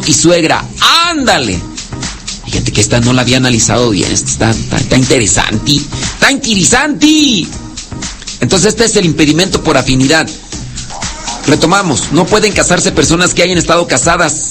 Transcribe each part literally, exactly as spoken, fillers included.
y suegra. ¡Ándale! Fíjate que esta no la había analizado bien. Esta está, está, está interesante. ¡Está interesante! Entonces este es el impedimento por afinidad. Retomamos. No pueden casarse personas que hayan estado casadas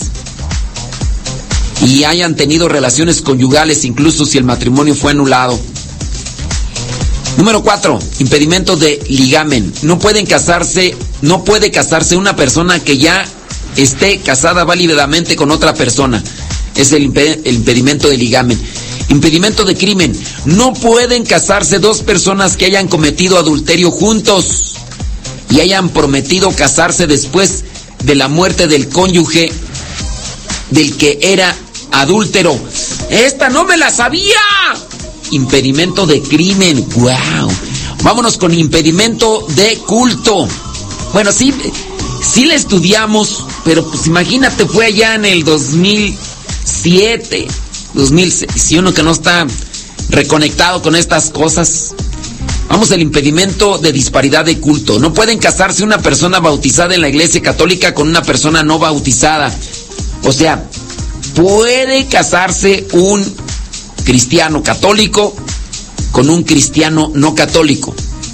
y hayan tenido relaciones conyugales, incluso si el matrimonio fue anulado. Número cuatro, impedimento de ligamen. No pueden casarse, no puede casarse una persona que ya esté casada válidamente con otra persona. Es el, imped- el impedimento de ligamen. Impedimento de crimen. No pueden casarse dos personas que hayan cometido adulterio juntos y hayan prometido casarse después de la muerte del cónyuge del que era adúltero. ¡Esta no me la sabía! Impedimento de crimen. ¡Wow! Vámonos con impedimento de culto. Bueno, sí, sí la estudiamos, pero pues imagínate, fue allá en el dos mil siete, dos mil seis. Si uno que no está reconectado con estas cosas. Vamos al impedimento de disparidad de culto. No pueden casarse una persona bautizada en la iglesia católica con una persona no bautizada. O sea, puede casarse un cristiano católico con un cristiano no católico.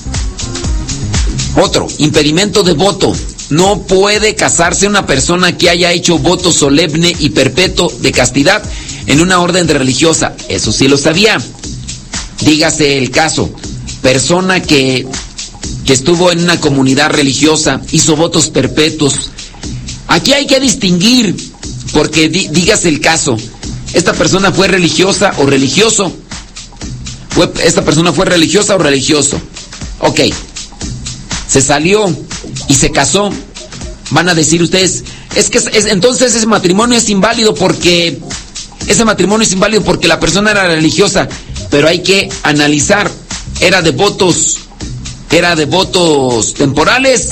Otro, impedimento de voto. No puede casarse una persona que haya hecho voto solemne y perpetuo de castidad en una orden religiosa. Eso sí lo sabía. Dígase el caso, persona que, que estuvo en una comunidad religiosa, hizo votos perpetuos. Aquí hay que distinguir, porque dí, dígase el caso, esta persona fue religiosa o religioso. Fue, esta persona fue religiosa o religioso. Ok. Se salió y se casó. Van a decir ustedes, es que es, es, entonces ese matrimonio es inválido porque ese matrimonio es inválido porque la persona era religiosa. Pero hay que analizar, ¿era de votos, era de votos temporales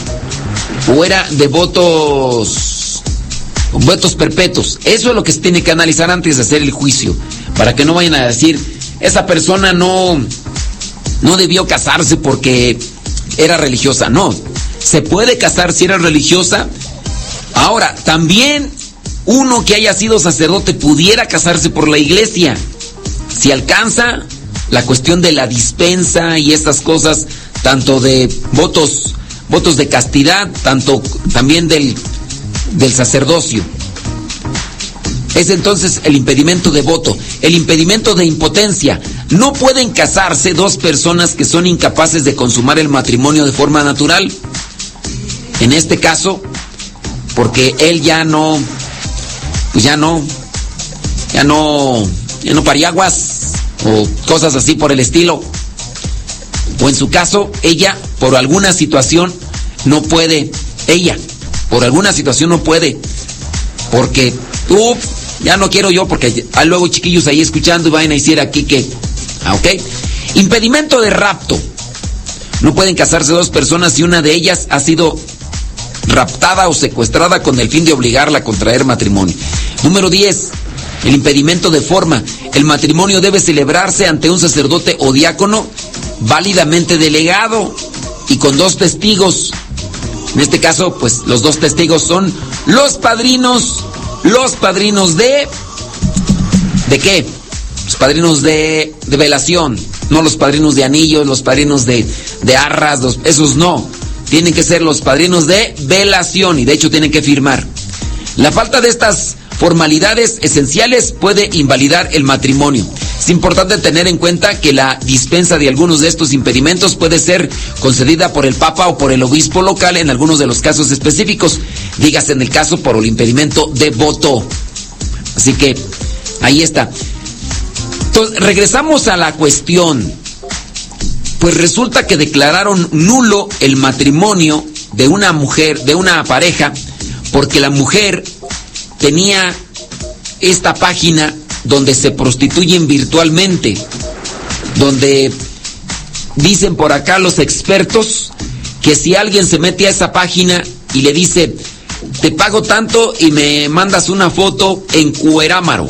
o era de votos votos perpetuos? Eso es lo que se tiene que analizar antes de hacer el juicio, para que no vayan a decir, esa persona no, no debió casarse porque era religiosa. No, se puede casar si era religiosa. Ahora, también uno que haya sido sacerdote pudiera casarse por la iglesia, si alcanza la cuestión de la dispensa y estas cosas, tanto de votos, votos de castidad, tanto también del del sacerdocio. Es entonces el impedimento de voto. El impedimento de impotencia. No pueden casarse dos personas que son incapaces de consumar el matrimonio de forma natural. En este caso, porque él ya no, pues ya no, ya no, ya no pariaguas o cosas así por el estilo. O en su caso, ella por alguna situación no puede, ella por alguna situación no puede, porque tú, ya no quiero yo, porque hay luego chiquillos ahí escuchando y vayan a decir aquí que, ah, ok. Impedimento de rapto. No pueden casarse dos personas si una de ellas ha sido raptada o secuestrada con el fin de obligarla a contraer matrimonio. Número diez, el impedimento de forma. El matrimonio debe celebrarse ante un sacerdote o diácono válidamente delegado y con dos testigos. En este caso, pues los dos testigos son los padrinos, los padrinos de... ¿De qué? Los padrinos de, de velación, no los padrinos de anillos, los padrinos de, de arras, los, esos no. Tienen que ser los padrinos de velación y de hecho tienen que firmar. La falta de estas formalidades esenciales puede invalidar el matrimonio. Es importante tener en cuenta que la dispensa de algunos de estos impedimentos puede ser concedida por el Papa o por el obispo local en algunos de los casos específicos. Dígase en el caso por el impedimento de voto. Así que ahí está. Entonces, regresamos a la cuestión. Pues resulta que declararon nulo el matrimonio de una mujer, de una pareja, porque la mujer tenía esta página donde se prostituyen virtualmente, donde dicen por acá los expertos que si alguien se mete a esa página y le dice, te pago tanto y me mandas una foto en Cuerámaro,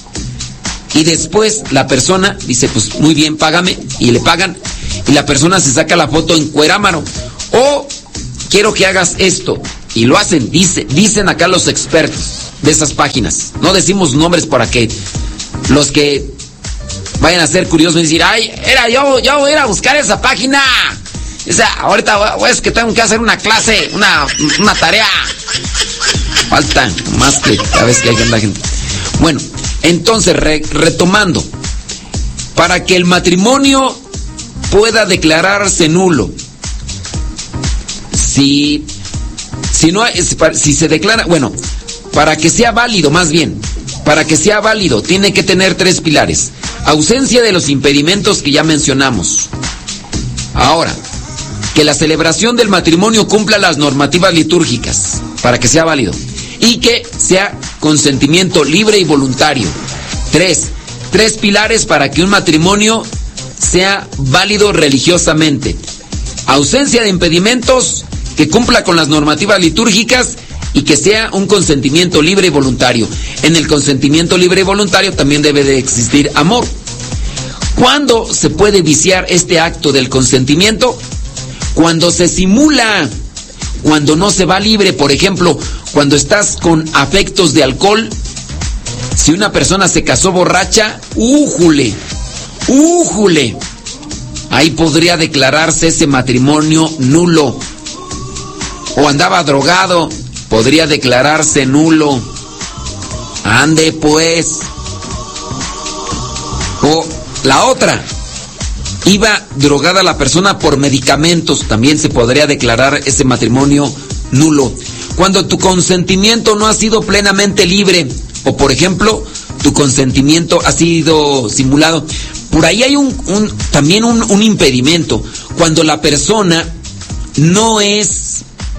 y después la persona dice, pues muy bien, págame, y le pagan, y la persona se saca la foto en Cuerámaro, o quiero que hagas esto, y lo hacen, dice, dicen acá los expertos. de esas páginas. No decimos nombres para que los que vayan a ser curiosos y decir, ay, era yo, yo voy a ir a buscar esa página. O sea, ahorita es que tengo que hacer una clase, una, una tarea. Falta más que cada vez que hay tanta gente. Bueno, entonces, re, retomando, para que el matrimonio pueda declararse nulo, si, si no, si se declara, bueno, para que sea válido, más bien, para que sea válido, tiene que tener tres pilares. Ausencia de los impedimentos que ya mencionamos. Ahora, que la celebración del matrimonio cumpla las normativas litúrgicas, para que sea válido. Y que sea consentimiento libre y voluntario. Tres, tres pilares para que un matrimonio sea válido religiosamente. Ausencia de impedimentos, que cumpla con las normativas litúrgicas y que sea un consentimiento libre y voluntario. En el consentimiento libre y voluntario también debe de existir amor. ¿Cuándo se puede viciar este acto del consentimiento? Cuando se simula, cuando no se va libre. Por ejemplo, cuando estás con afectos de alcohol, si una persona se casó borracha, ¡újule! ¡újule! Ahí podría declararse ese matrimonio nulo. O andaba drogado, podría declararse nulo. Ande pues. O la otra, iba drogada la persona por medicamentos, también se podría declarar ese matrimonio nulo. Cuando tu consentimiento no ha sido plenamente libre, o por ejemplo, tu consentimiento ha sido simulado. Por ahí hay un, un también un, un impedimento. Cuando la persona no es,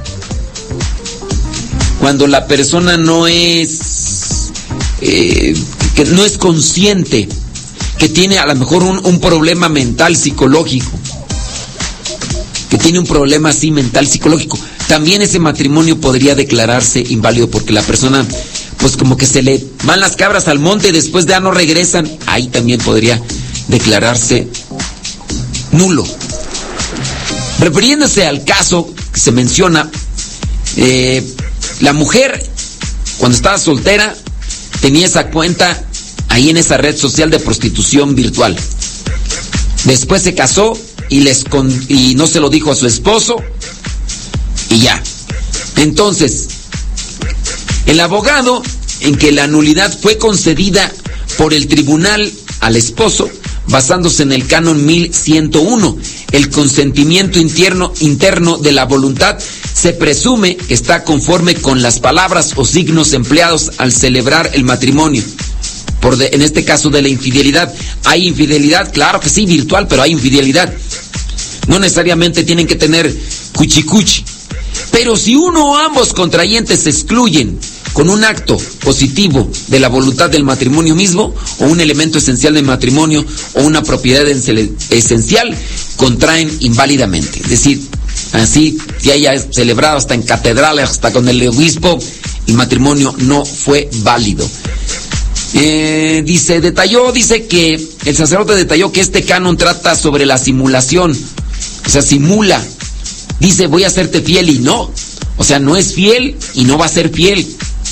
cuando la persona no es, eh, que no es consciente, que tiene a lo mejor un, un problema mental psicológico, que tiene un problema así mental psicológico, también ese matrimonio podría declararse inválido porque la persona, pues como que se le van las cabras al monte y después ya no regresan, ahí también podría declararse nulo. Refiriéndose al caso que se menciona, eh, la mujer cuando estaba soltera tenía esa cuenta ahí en esa red social de prostitución virtual. Después se casó y, les con, y no se lo dijo a su esposo y ya. Entonces, el abogado en que la nulidad fue concedida por el tribunal al esposo, basándose en el canon mil ciento uno, el consentimiento interno, interno de la voluntad se presume que está conforme con las palabras o signos empleados al celebrar el matrimonio. Por de, en este caso de la infidelidad, ¿hay infidelidad? Claro que sí, virtual, pero hay infidelidad. No necesariamente tienen que tener cuchicuchi. Pero si uno o ambos contrayentes se excluyen con un acto positivo de la voluntad del matrimonio mismo, o un elemento esencial del matrimonio, o una propiedad esencial, contraen inválidamente. Es decir, así que haya celebrado hasta en catedrales, hasta con el obispo, el matrimonio no fue válido. Eh, dice, detalló, dice que el sacerdote detalló que este canon trata sobre la simulación, o sea, simula, dice voy a hacerte fiel y no, o sea, no es fiel y no va a ser fiel.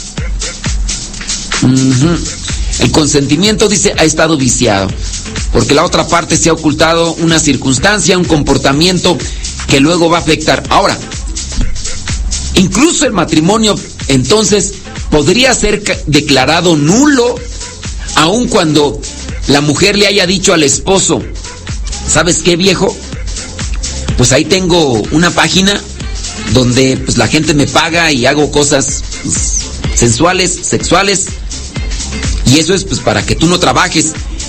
Uh-huh. El consentimiento, dice, ha estado viciado, porque la otra parte se ha ocultado una circunstancia, un comportamiento que luego va a afectar. Ahora, incluso el matrimonio, entonces, podría ser declarado nulo, aun cuando la mujer le haya dicho al esposo, ¿sabes qué, viejo? Pues ahí tengo una página donde pues la gente me paga y hago cosas pues, sensuales, sexuales, y eso es pues para que tú no trabajes.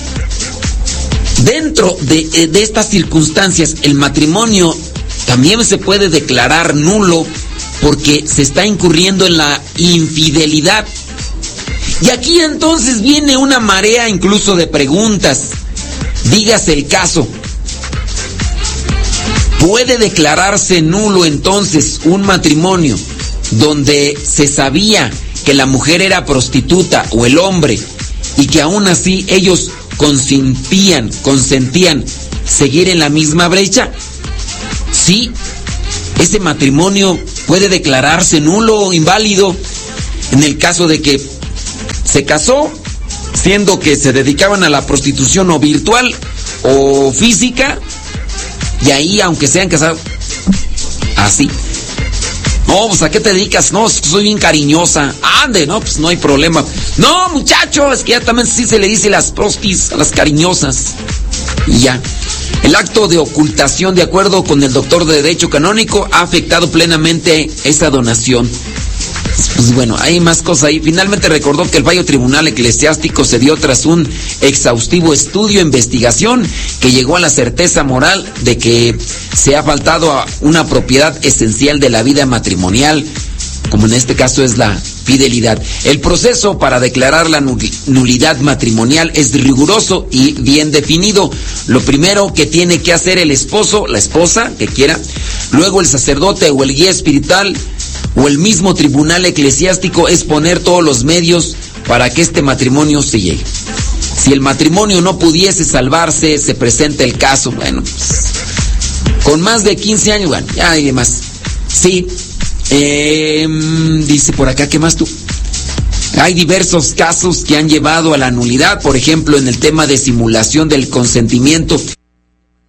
Dentro de, de estas circunstancias, el matrimonio también se puede declarar nulo porque se está incurriendo en la infidelidad. Y aquí entonces viene una marea incluso de preguntas. Dígase el caso. ¿Puede declararse nulo entonces un matrimonio donde se sabía que la mujer era prostituta o el hombre y que aún así ellos consentían, consentían seguir en la misma brecha? Sí, ese matrimonio puede declararse nulo o inválido en el caso de que Se casó, siendo que se dedicaban a la prostitución o virtual o física, y ahí, aunque sean casados, así. No, pues ¿a qué te dedicas? No, soy bien cariñosa. Ande, no, pues no hay problema. No, muchacho, es que ya también sí se le dice las prostis, a las cariñosas. Y ya. El acto de ocultación, de acuerdo con el doctor de Derecho Canónico, ha afectado plenamente esa donación. Pues bueno, hay más cosas ahí. Finalmente recordó que el fallo tribunal eclesiástico se dio tras un exhaustivo estudio e investigación que llegó a la certeza moral de que se ha faltado a una propiedad esencial de la vida matrimonial, como en este caso es la fidelidad. El proceso para declarar la nulidad matrimonial es riguroso y bien definido. Lo primero que tiene que hacer el esposo, la esposa, que quiera, luego el sacerdote o el guía espiritual, o el mismo tribunal eclesiástico, es poner todos los medios para que este matrimonio se llegue. Si el matrimonio no pudiese salvarse, se presenta el caso, bueno, pues, con más de quince años, bueno, ya hay demás. Sí, eh, dice por acá, ¿qué más tú? Hay diversos casos que han llevado a la nulidad, por ejemplo, en el tema de simulación del consentimiento.